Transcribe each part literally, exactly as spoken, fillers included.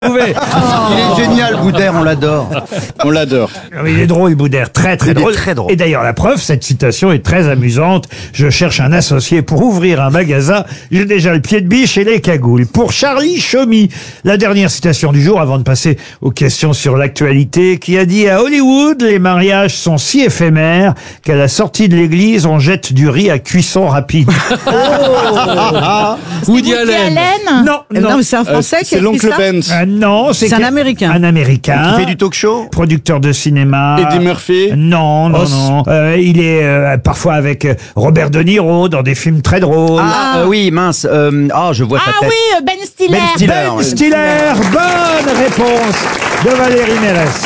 pouvez. Il est génial, Boudère, on l'adore. On l'adore. Il est drôle, Boudère, très très Il est drôle. très drôle. Et d'ailleurs, la preuve, cette citation est très amusante. Je cherche un associé pour ouvrir un magasin. J'ai déjà le pied de biche et les cagoules. Pour Charlie Chomy, la dernière citation du jour, avant de passer aux questions sur l'actualité, qui a dit à Hollywood, les mariages sont si éphémères qu'à la sortie de l'église, on jette du riz à cuisson rapide. Woody Allen. Non, Non, non. mais c'est un Français qui C'est a écrit l'oncle ça Ben. Ah, non, c'est C'est un que- Américain. Un Américain. Qui fait du talk show. Producteur de cinéma. Eddie Murphy. Non, non, Os. non. Euh, il est euh, parfois avec euh, Robert De Niro dans des films très drôles. Ah, euh, oui, mince. Euh, ah, je vois sa Ah tête. oui, euh, Ben Stiller. Ben Stiller. Ben ouais. Stiller, bonne réponse de Valérie Mérès.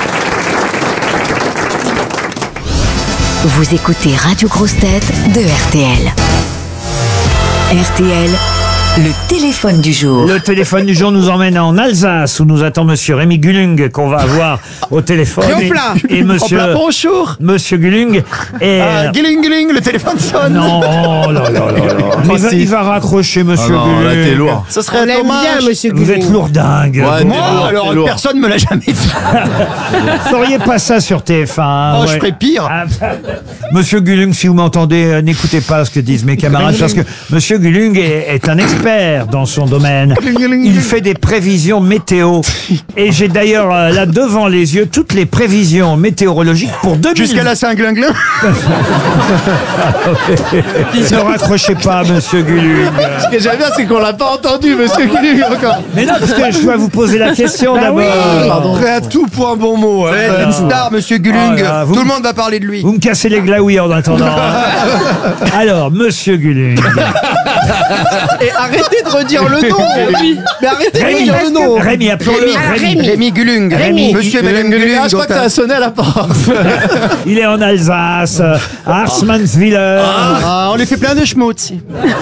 Vous écoutez Radio Grosse Tête de R T L. R T L, le téléphone du jour. Le téléphone du jour nous emmène en Alsace où nous attend monsieur Rémi Gullung qu'on va avoir au téléphone. Et, et monsieur, Hop là, bonjour. monsieur Gullung est... Ah, guiling, guiling, le téléphone sonne. non, oh là là là là. Mais il va, il va raccrocher monsieur Gullung. Ce serait On l'aime dommage. bien, monsieur Vous êtes Gullung. lourdingue. Ouais, Moi, t'es lourd, alors, t'es lourd. personne me l'a jamais fait. Vous feriez pas ça sur T F un. Oh, je ferais pire. Ah, bah, Monsieur Gullung, si vous m'entendez, euh, n'écoutez pas ce que disent mes camarades, parce que Monsieur Gullung est, est un expert dans son domaine. Il fait des prévisions météo. Et j'ai d'ailleurs euh, là devant les yeux toutes les prévisions météorologiques pour deux mille. Jusqu'à la Saint-Glinglin. Ne raccrochez pas, Monsieur Gullung. Ce que j'aime bien, c'est qu'on l'a pas entendu, monsieur Guillaume, encore. Mais non, parce que je dois vous poser la question d'abord. Pardon. Prêt à tout pour un bon mot. hein. C'est une star, monsieur Gullung. Oh là, vous- Tout le monde va parler de lui. Vous me cassez les glaouis en attendant. hein. Alors, Monsieur Gullung. Et arrêtez de redire le nom. Mais arrêtez de Rémi, redire le nom. Rémi, appelons-le. Ah, Rémi. Rémi. Rémi Gullung. Rémi. Monsieur et Madame Gullung. Ah, je crois que ça a sonné à la porte. Il est en Alsace, euh, à Arsmanswiller. Ah, on lui fait plein de schmutz.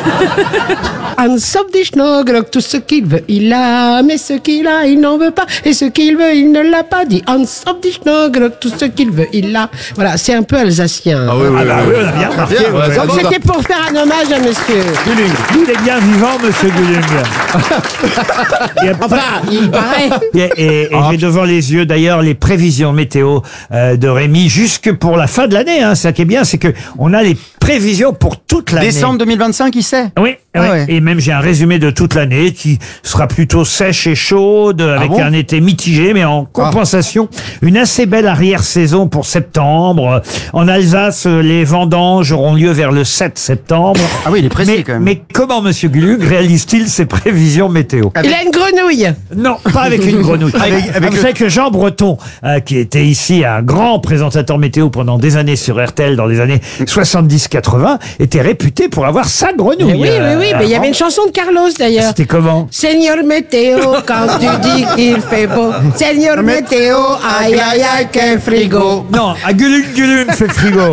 Hans auf die Schnoglok, tout ce qu'il veut, il a, mais ce qu'il a, il n'en veut pas, et ce qu'il veut, il ne l'a pas dit. Hans auf die Schnoglok, tout ce qu'il veut, il l'a. Voilà, c'est un peu alsacien. Ah bah oui, on a bien remarqué. Bien, ouais, ouais. ça Donc c'était pour faire un hommage à monsieur Gullung. Il est bien vivant, Monsieur Gullung. Et après- Enfin, il paraît. Et, et- et j'ai devant les yeux d'ailleurs les prévisions météo euh, de Rémi jusque pour la fin de l'année. Hein. Ça qui est bien, c'est que on a les prévisions pour toute l'année. Décembre deux mille vingt-cinq, il sait. Oui, Ah oui. ouais. Et même j'ai un résumé de toute l'année qui sera plutôt sèche et chaude, avec bon un été mitigé, mais en compensation, une assez belle arrière-saison pour septembre. En Alsace, les vendanges auront lieu vers le sept septembre. Ah oui, il est précis mais, quand même. mais comment Monsieur Gullug réalise-t-il ses prévisions météo? Il a une grenouille. Non, pas avec une grenouille. Avec- Ah, avec vous le- savez que Jean Breton, euh, qui était ici un grand présentateur météo pendant des années sur R T L dans les années soixante-dix quatre-vingt, était réputé pour avoir sa grenouille. Mais oui, oui, euh, oui, mais il y avait une chanson de Carlos d'ailleurs. C'était comment? Seigneur météo, quand tu dis qu'il fait beau. Seigneur météo, aïe aïe aïe, quel frigo. Non, à Gullug Gullug fait frigo.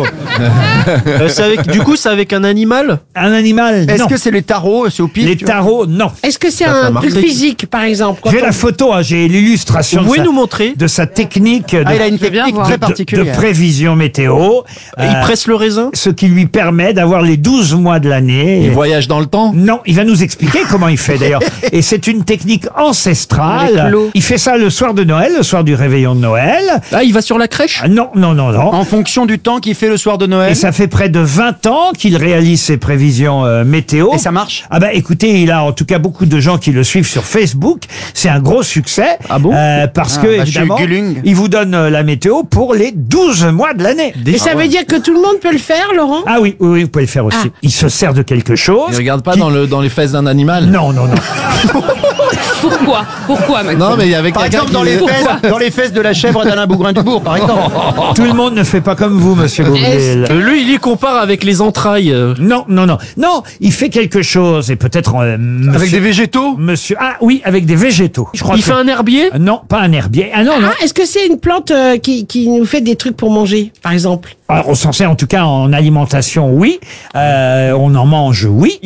Euh, c'est avec, du coup, c'est avec un animal. Un animal, Est-ce non. que c'est les tarots, c'est au pif? Les tu vois tarots, non. Est-ce que c'est Ça, ça un marche. truc physique, par exemple quand J'ai on- la photo, hein, j'ai l'illustration Vous de, pouvez sa- nous montrer de sa technique de, Ah, il a une bien technique voir. très de- de particulière. prévision météo. Il euh, presse le raisin. ce qui lui permet d'avoir les douze mois de l'année. Il voyage dans le temps. Non, il va nous expliquer comment il fait d'ailleurs. Et c'est une technique ancestrale. Il fait ça le soir de Noël, le soir du réveillon de Noël. Ah, il va sur la crèche. Ah, non, non, non, non. En fonction du temps qu'il fait le soir de Noël. Et ça fait près de vingt ans qu'il réalise ses prévisions euh, météo. Et ça marche. Ah bah écoutez, il a en tout cas beaucoup de gens qui le suivent sur Facebook. C'est un gros succès. Ah bon Euh, Parce Ah, que bah, chez évidemment, Gullung. il vous donne euh, la météo pour les douze mois de l'année. Et ça veut dire que tout le monde peut le faire, Laurent? Ah oui, oui, oui, vous pouvez le faire aussi. Ah. Il se sert de quelque chose. Il regarde pas qui- dans, le, dans les fesses d'un animal. Non, non, non. Pourquoi Pourquoi, Maxime? Non, mais il y avait Par quelqu'un exemple, dans qui- les, fesses, dans les fesses de la chèvre d'Alain Bougrain-Dubourg, par exemple. Tout le monde ne fait pas comme vous, monsieur Boublil. Euh, lui, il y compare avec les entrailles. euh. Non, non, non. Non, il fait quelque chose et peut-être... euh, monsieur, Avec des végétaux. Monsieur... Ah oui, avec des végétaux. Je crois Il que- fait un herbier. Euh, Non, pas un herbier. Ah non, non. Ah, est-ce que c'est une plante euh, qui, qui nous fait des trucs pour manger, par exemple? Alors, on s'en sert en tout cas en alimentation, oui. Euh, on en mange, oui. Il fait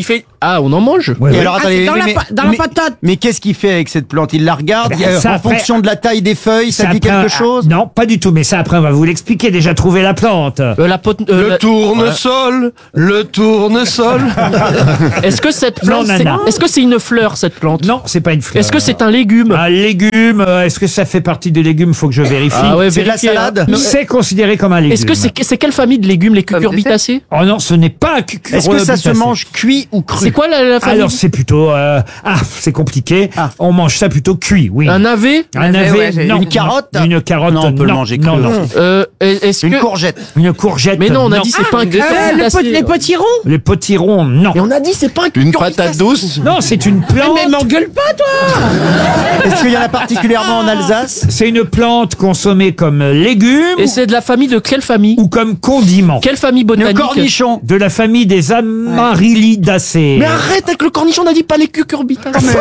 Ah, on en mange. Ouais, Et ouais. alors, Ah, attendez, c'est dans mais- la mais- pa- dans la mais- patate. Mais qu'est-ce qu'il fait avec cette plante? Il la regarde, Ben, il- euh, ça, en après- fonction de la taille des feuilles, ça Ça dit après, quelque ah, chose? Non, pas du tout, mais ça après on va vous l'expliquer. Déjà trouvé la plante. Euh, la pot- euh, Le la- tournesol, le tournesol. Est-ce que cette plante, Non, c'est- nana. est-ce que c'est une fleur cette plante? Non, c'est pas une fleur. Est-ce que c'est un légume? un légume? euh, Est-ce que ça fait partie des légumes? Faut que je vérifie. Ah ouais, C'est de la vérifiez, hein. salade? C'est considéré comme un légume. Est-ce que c'est c'est quelle famille de légumes, les cucurbitacées? Oh non, ce n'est pas un cucurbitacé. Est-ce que ça se mange cuit ou cru? C'est quoi la, la famille? Alors c'est plutôt euh, ah c'est compliqué. Ah. On mange ça plutôt cuit, oui. Un navet? Un navet, navet, ouais, j'ai- non. Une carotte? Une carotte, Non, on peut le manger cru Non, non. aussi. Euh, est-ce Une que... courgette. Une courgette. Mais non, on a dit c'est pas un Euh, le cucurbitacé. pot- les potirons. Les potirons, non. Et on a dit c'est pas un Une cucurbitacé. patate douce. Non, c'est une plante. Mais m'engueule pas, toi. Est-ce qu'il y en a particulièrement en Alsace? C'est une plante consommée comme légume Et c'est de la famille de quelle famille? ou comme condiment. Quelle famille Le botanique? cornichon. De la famille des Amaryllidaceae. Mais arrête avec le cornichon, on a dit pas les cucurbitacées.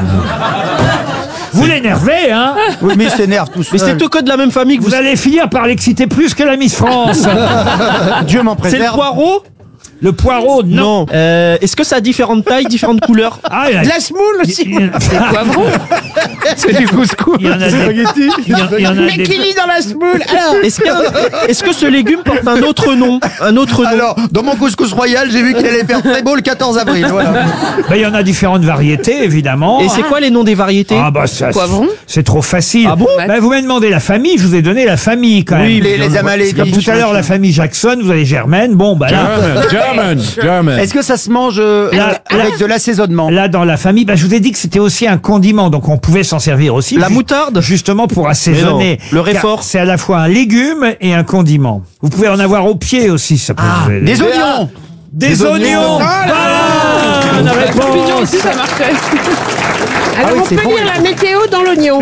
Vous l'énervez, hein? Oui, mais il s'énerve tout Mais seul. c'est tout que de la même famille que vous. Vous allez finir par l'exciter plus que la Miss France. Dieu m'en C'est le préserve. poireau? Le poireau, non. Euh, Est-ce que ça a différentes tailles, différentes couleurs? Ah, il y a- La semoule aussi. il y a- Poivron. C'est du couscous. il y en a des- il y en- il y en a Mais des- qui lit dans la semoule? Alors. Est-ce qu'il y a- est-ce que ce légume porte un autre nom? Un autre nom? Alors, dans mon couscous royal, j'ai vu qu'il allait faire très beau le quatorze avril. Voilà. Ben, il y en a différentes variétés, évidemment. Et c'est quoi les noms des variétés? Ah bah ça, Poivron. c'est trop facile. Ah bon Ben, vous m'avez demandé la famille, je vous ai donné la famille quand même. Oui, les, les Amalédites. Comme tout à l'heure, la famille Jackson, vous avez Germaine. Bon, bah là, German, German, German. Est-ce que ça se mange euh, Là, avec là- de l'assaisonnement? là dans la famille, bah, je vous ai dit que c'était aussi un condiment, donc on pouvait s'en servir aussi. La Ju- moutarde? Justement pour assaisonner. Mais non, le réfort. Car C'est à la fois un légume et un condiment. Vous pouvez en avoir au pied aussi, ça peut vous aider. Des oignons. Des des oignons. oignons. Voilà, bonne La réponse. champignon aussi, ça marchait. Alors, oui, on c'est peut bon, lire la météo dans l'oignon.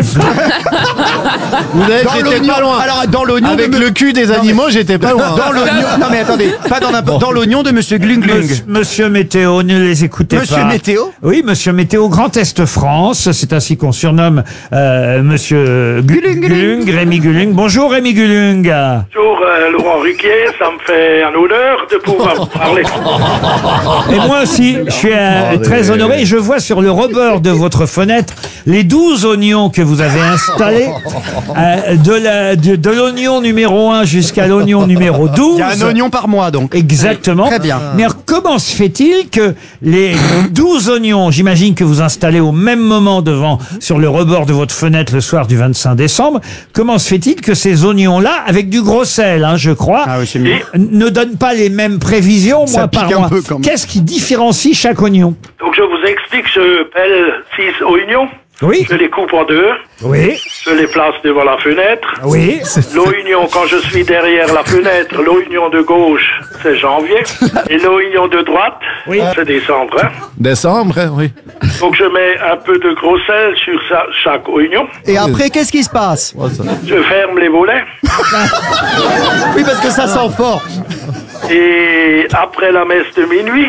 Vous avez, Dans j'étais l'oignon. pas loin. Alors, dans l'oignon Avec de me- le cul des animaux, j'étais pas loin. Dans l'oignon. Non, mais attendez. Pas dans, n'importe- dans l'oignon de Monsieur Glung-Glung. Monsieur, Monsieur Météo, ne les écoutez Monsieur pas. Météo? Oui, Monsieur Météo, Grand Est France. C'est ainsi qu'on surnomme euh, Monsieur Gu- Gulung, Gulung. Gulung, Rémi Gulung. Bonjour Rémi Gulung. Bonjour euh, Laurent Ruquier, ça me fait un honneur de pouvoir vous parler. Et moi aussi, je suis euh, très honoré. Et je vois sur le rebord de votre fenêtre les douze oignons que vous avez installés, euh, de la- de- de l'oignon numéro un jusqu'à l'oignon numéro douze. Il y a un oignon par mois, donc. Exactement. Très bien. Mais alors, comment se fait-il que les douze oignons, j'imagine que vous installez au même moment devant, sur le rebord de votre fenêtre le soir du vingt-cinq décembre, comment se fait-il que ces oignons-là, avec du gros sel, hein, je crois, Ah oui, c'est mieux. ne donnent pas les mêmes prévisions Ça mois par pique un mois? peu, quand même. Qu'est-ce qui différencie chaque oignon? Donc je vous explique, je pèle six oignons, Oui, je les coupe en deux, oui, je les place devant la fenêtre. oui. L'oignon, quand je suis derrière la fenêtre, l'oignon de gauche, c'est janvier. Et l'oignon de droite, Oui. c'est décembre. hein. Décembre, hein, oui. Donc je mets un peu de gros sel sur ça- chaque oignon. Et après, qu'est-ce qui se passe? Je ferme les volets. Oui, parce que ça sent fort. Et après la messe de minuit,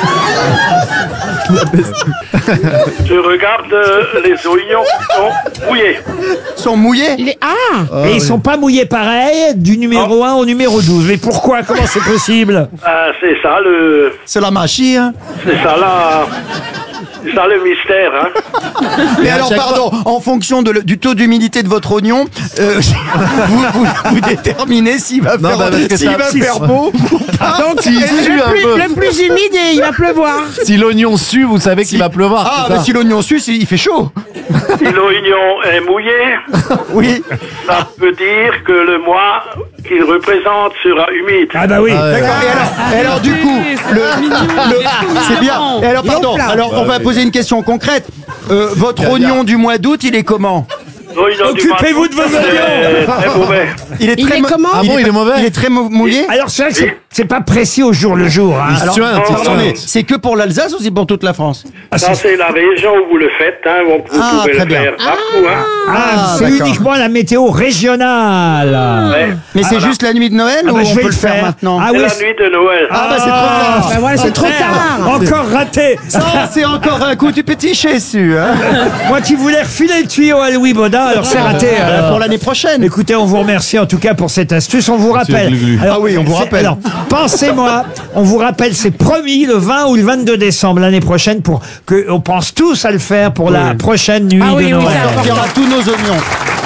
je regarde euh, les oignons qui sont mouillés. Ils sont mouillés. Les- Ah. Et ils sont pas mouillés pareil du numéro un au numéro douze. Mais pourquoi? Comment c'est possible? Ah, c'est ça le, C'est la machine. Hein. c'est ça la, c'est ça le mystère. Hein. Mais alors, pardon, en fonction de le- du taux d'humidité de votre oignon, euh, vous, vous, vous déterminez s'il va Non, faire, bah, parce que s'il ça- va si- faire beau ou pas. Donc, Si, le, sue un plus, peu. le plus humide, et il va pleuvoir. Si l'oignon sue, vous savez qu'il va pleuvoir. Ah, c'est mais ça. si l'oignon suce, il fait chaud. Si l'oignon est mouillé, Oui. ça peut dire que le mois qu'il représente sera humide. Ah bah oui. Ah ouais. D'accord. Et alors, et alors, du coup, le, le- c'est bien. Et alors, pardon. plat. Alors, on va poser une question concrète. Euh, votre Bien, oignon bien. du mois d'août, il est comment? L'oignon du Occupez-vous de vos matin, c'est très mauvais. Il est Il très est mo- comment Ah bon, il est mauvais. Il est très mou- mouillé. Alors c'est vrai que c'est- c'est pas précis au jour le jour. Hein. Il Alors, se tue un, il se tue un. attendez, c'est que pour l'Alsace ou c'est pour toute la France? Ah, Ça, c'est c'est la région où vous le faites. Hein. Vous, vous Ah, pouvez très le bien. faire partout. Hein. ah, Ah, c'est d'accord. uniquement la météo régionale. Ouais. Mais c'est juste la nuit de Noël Ah ou bah, je on vais peut le faire maintenant? Ah C'est oui. la c'est- nuit de Noël. Ah, bah, c'est trop tard. Ben voilà, c'est trop tard. Encore raté. Ça, c'est encore un coup du petit chésu, hein. Moi qui voulais refiler le tuyau à Louis Baudin, alors c'est raté. Euh, alors. Pour l'année prochaine. Écoutez, on vous remercie en tout cas pour cette astuce. On vous rappelle. Glu-Glu. Alors, Ah oui, on vous c'est- rappelle. alors, Pensez-moi, on vous rappelle, c'est promis, le vingt ou le vingt-deux décembre l'année prochaine, pour que on pense tous à le faire pour la prochaine nuit Ah oui, de oui, Noël. c'est On sortira tous nos oignons.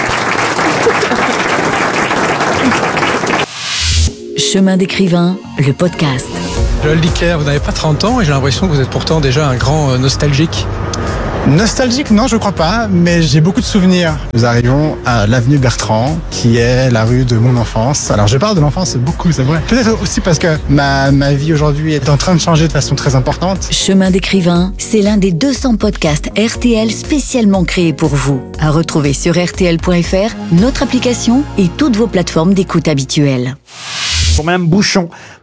Chemin d'écrivain, le podcast. Joël Dicker, vous n'avez pas trente ans et j'ai l'impression que vous êtes pourtant déjà un grand euh, nostalgique. Nostalgique, non, je crois pas, mais j'ai beaucoup de souvenirs. Nous arrivons à l'avenue Bertrand, qui est la rue de mon enfance. Alors, je parle de l'enfance beaucoup, c'est vrai. Peut-être aussi parce que ma, ma vie aujourd'hui est en train de changer de façon très importante. Chemin d'écrivain, c'est l'un des deux cents podcasts R T L spécialement créés pour vous. À retrouver sur R T L point F R, notre application et toutes vos plateformes d'écoute habituelles. Pour Madame Bouchon,